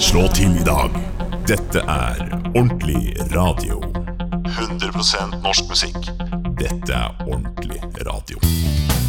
Slå til I dag. Dette ordentlig radio. 100% norsk musikk. Dette ordentlig radio.